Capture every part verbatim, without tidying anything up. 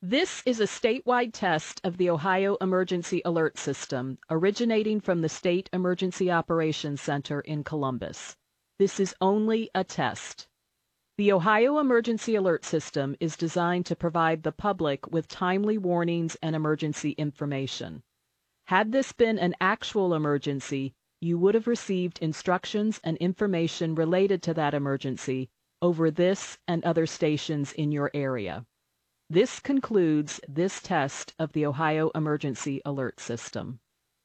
This is a statewide test of the Ohio Emergency Alert System, originating from the State Emergency Operations Center in Columbus. This is only a test. The Ohio Emergency Alert System is designed to provide the public with timely warnings and emergency information. Had this been an actual emergency, you would have received instructions and information related to that emergency over this and other stations in your area. This concludes this test of the Ohio Emergency Alert System.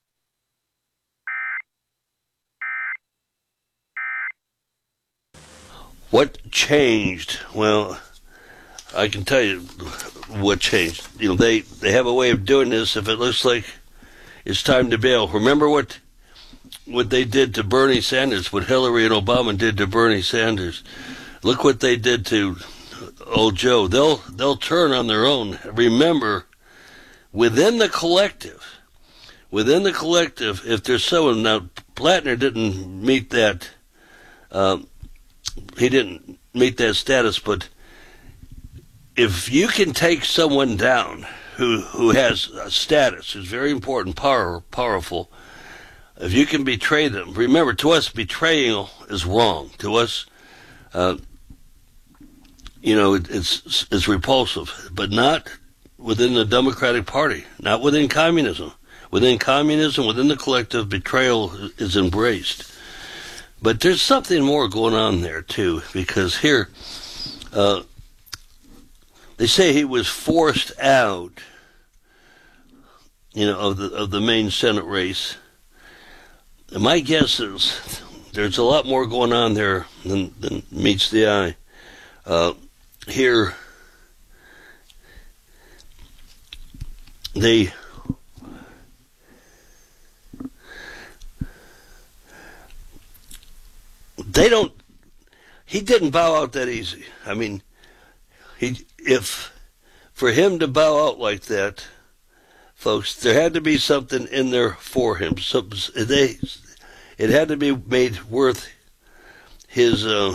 What changed? Well, I can tell you what changed. You know, they, they have a way of doing this if it looks like it's time to bail. Remember what what they did to Bernie Sanders, what Hillary and Obama did to Bernie Sanders. Look what they did to old Joe. They'll they'll turn on their own. Remember, within the collective, within the collective, if there's someone, now Plattner didn't meet that, um, he didn't meet that status, but if you can take someone down who who has a status, who's very important, power, powerful, if you can betray them, remember, to us, betrayal is wrong. To us, uh, you know, it, it's it's repulsive, but not within the Democratic Party, not within communism. Within communism, within the collective, betrayal is embraced. But there's something more going on there, too, because here, uh, they say he was forced out, you know, of the of the main Senate race. And my guess is there's a lot more going on there than, than meets the eye. Uh, here, they they don't. He didn't bow out that easy. I mean, he if for him to bow out like that, folks, there had to be something in there for him. So they, it had to be made worth his uh,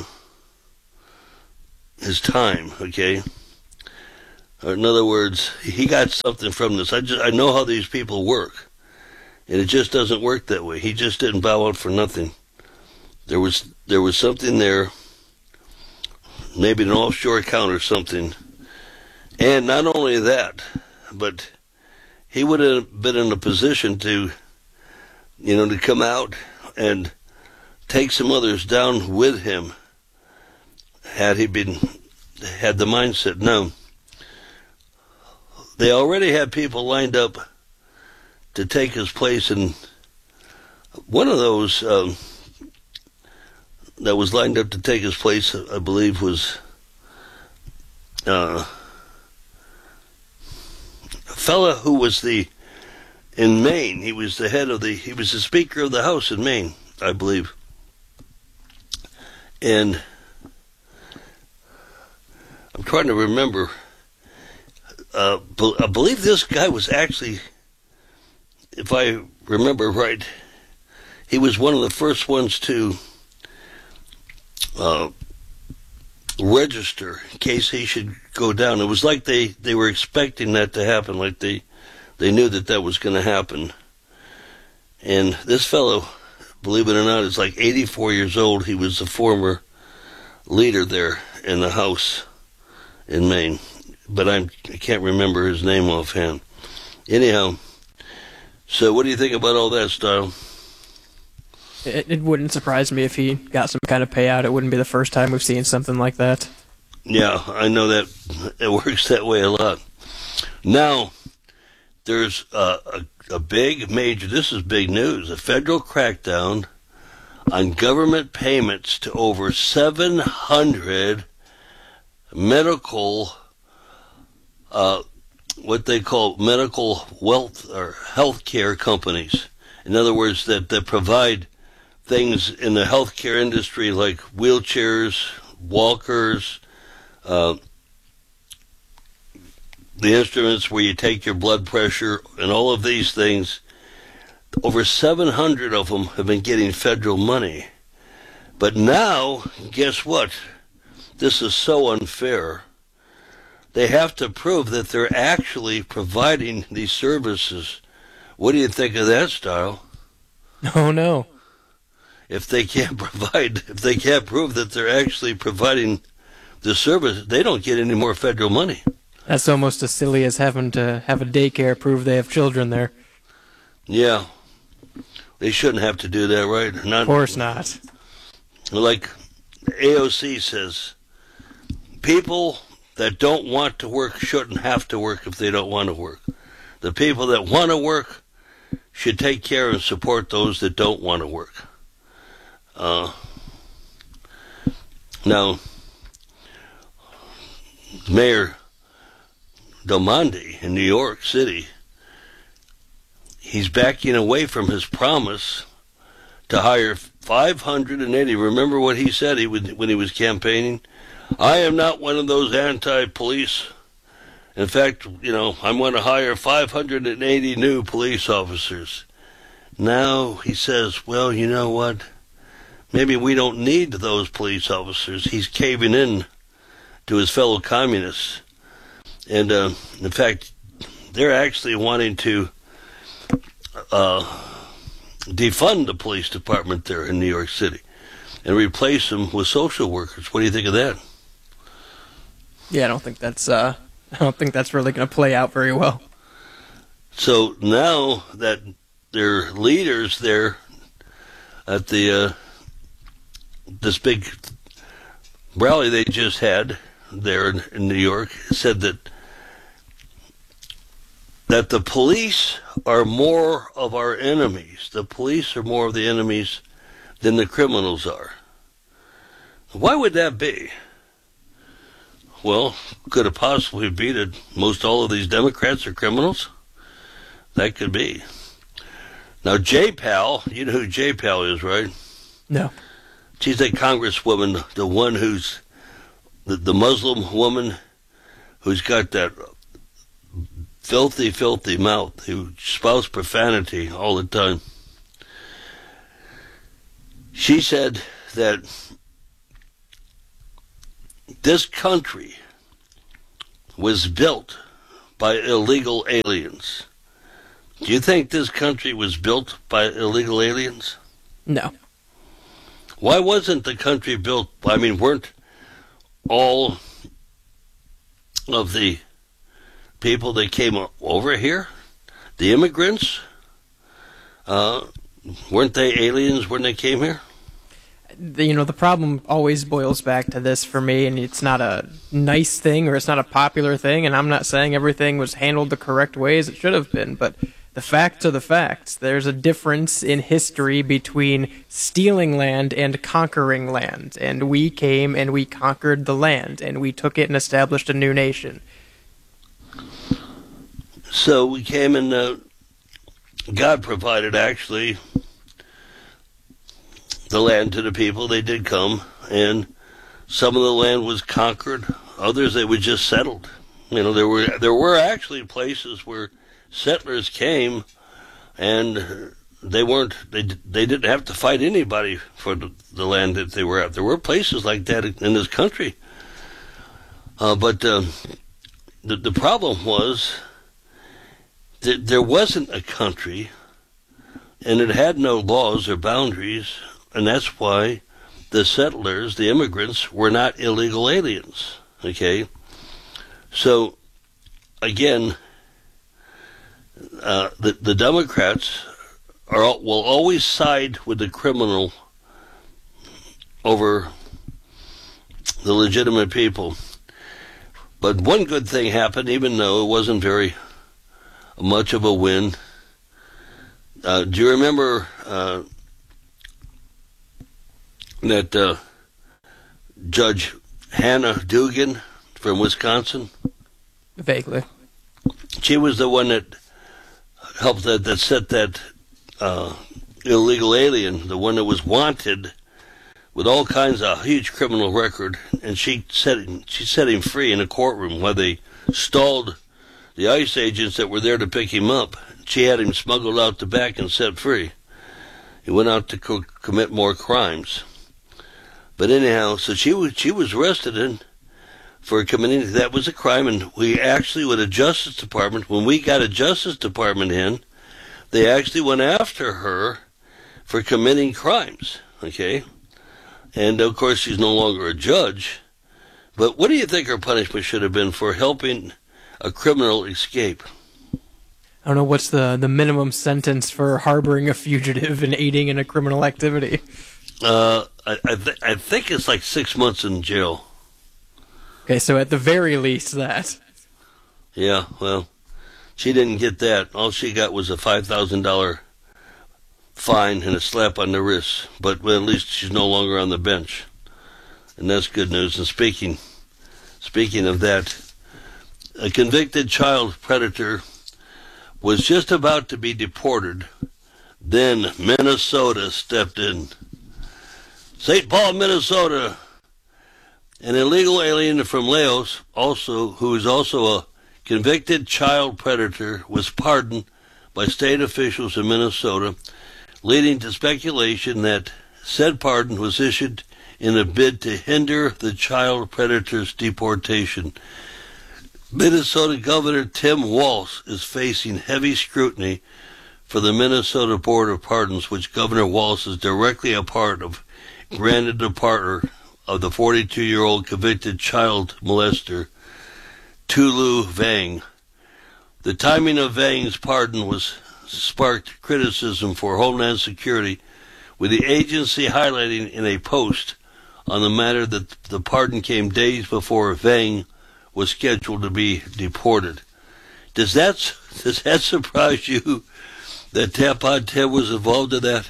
his time. Okay. Or in other words, he got something from this. I just I know how these people work, and it just doesn't work that way. He just didn't bow out for nothing. There was there was something there, maybe an offshore account or something, and not only that, but he would have been in a position to, you know, to come out and take some others down with him had he been, had the mindset. No, they already had people lined up to take his place, and one of those um, that was lined up to take his place, I believe, was uh, fella who was the, in Maine, he was the head of the, he was the Speaker of the House in Maine, I believe. And I'm trying to remember, uh, I believe this guy was actually, if I remember right, he was one of the first ones to uh, register in case he should go down. It was like they, they were expecting that to happen, like they they knew that that was going to happen. And this fellow, believe it or not, is like eighty-four years old. He was the former leader there in the House in Maine, but I'm, I can't remember his name offhand. Anyhow, so what do you think about all that, Style? It, it wouldn't surprise me if he got some kind of payout. It wouldn't be the first time we've seen something like that. Yeah, I know that it works that way a lot. Now, there's a, a, a big major, this is big news, a federal crackdown on government payments to over seven hundred medical, uh, what they call medical wealth or health care companies. In other words, that, that provide things in the healthcare industry like wheelchairs, walkers, uh, the instruments where you take your blood pressure, and all of these things. Over seven hundred of them have been getting federal money. But now, guess what? This is so unfair. they have to prove that they're actually providing these services. What do you think of that style? Oh, no. If they can't provide, if they can't prove that they're actually providing the service, they don't get any more federal money. That's almost as silly as having to have a daycare prove they have children there. Yeah. They shouldn't have to do that, right? Not, of course not. Like A O C says, people that don't want to work shouldn't have to work if they don't want to work. The people that want to work should take care and support those that don't want to work. Uh, now, Mayor Del Monde in New York City, he's backing away from his promise to hire five hundred eighty. Remember what he said he would, when he was campaigning? I am not one of those anti-police. In fact, you know, I'm going to hire five hundred eighty new police officers. Now he says, well, you know what? Maybe we don't need those police officers. He's caving in to his fellow communists. And, uh, in fact, they're actually wanting to uh, defund the police department there in New York City and replace them with social workers. What do you think of that? Yeah, I don't think that's uh, I don't think that's really going to play out very well. So now that their leaders there at the uh, this big rally they just had there in, in New York said that that the police are more of our enemies. The police are more of the enemies than the criminals are. Why would that be? Well, could it possibly be that most all of these Democrats are criminals? That could be. Now, J-Pal, you know who J-Pal is, right? No. She's a congresswoman, the one who's, the, the Muslim woman who's got that filthy, filthy mouth, who spouts profanity all the time. She said that this country was built by illegal aliens. Do you think this country was built by illegal aliens? No. Why wasn't the country built? I mean, weren't all of the people that came over here, the immigrants, uh, weren't they aliens when they came here? You know, the problem always boils back to this for me, and it's not a nice thing or it's not a popular thing, and I'm not saying everything was handled the correct way as it should have been, but the facts are the facts. There's a difference in history between stealing land and conquering land, and we came and we conquered the land, and we took it and established a new nation. So we came and uh, God provided, actually, the land to the people. They did come, and some of the land was conquered. Others, they were just settled. You know, there were there were actually places where settlers came, and they weren't they they didn't have to fight anybody for the, the land that they were at. There were places like that in this country, uh, but uh, the the problem was that there wasn't a country, and it had no laws or boundaries. And that's why the settlers, the immigrants, were not illegal aliens, okay? So, again, uh, the, the Democrats are will always side with the criminal over the legitimate people. But one good thing happened, even though it wasn't very much of a win. Uh, do you remember... Uh, that uh, Judge Hannah Dugan from Wisconsin? Vaguely. She was the one that helped that, that set that uh, illegal alien, the one that was wanted with all kinds of huge criminal record, and she set him, she set him free in a courtroom while they stalled the ICE agents that were there to pick him up. She had him smuggled out the back and set free. He went out to co- commit more crimes. But anyhow, so she was she was arrested and for committing that was a crime, and we actually, with a Justice Department, when we got a Justice Department in, they actually went after her for committing crimes, okay? And, of course, she's no longer a judge. But what do you think her punishment should have been for helping a criminal escape? I don't know, what's the, the minimum sentence for harboring a fugitive and aiding in a criminal activity? Uh, I, I, th- I think it's like six months in jail. Okay, so at the very least that. Yeah, well, she didn't get that. All she got was a five thousand dollars fine and a slap on the wrist. But well, at least she's no longer on the bench. And that's good news. And speaking, speaking of that, a convicted child predator was just about to be deported. Then Minnesota stepped in. Saint Paul, Minnesota. An illegal alien from Laos, also who is also a convicted child predator, was pardoned by state officials in Minnesota, leading to speculation that said pardon was issued in a bid to hinder the child predator's deportation. Minnesota Governor Tim Walz is facing heavy scrutiny for the Minnesota Board of Pardons, which Governor Walz is directly a part of, granted the pardon of the forty-two-year-old convicted child molester, Tulu Vang. The timing of Vang's pardon was sparked criticism for Homeland Security, with the agency highlighting in a post on the matter that the pardon came days before Vang was scheduled to be deported. Does that does that surprise you that Tapon Ted was involved in that?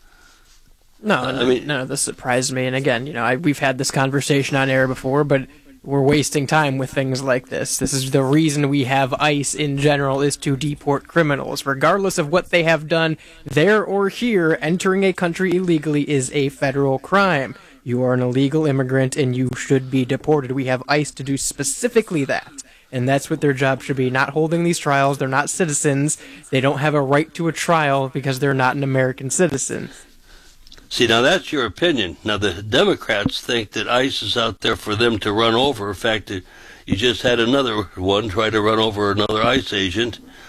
No, I no, mean, none of this surprised me. And again, you know, I, we've had this conversation on air before, but we're wasting time with things like this. This is the reason we have ICE in general, is to deport criminals. Regardless of what they have done there or here, entering a country illegally is a federal crime. You are an illegal immigrant and you should be deported. We have ICE to do specifically that. And that's what their job should be, not holding these trials. They're not citizens. They don't have a right to a trial because they're not an American citizen. See, now that's your opinion. Now the Democrats think that ICE is out there for them to run over. In fact, you just had another one try to run over another ICE agent,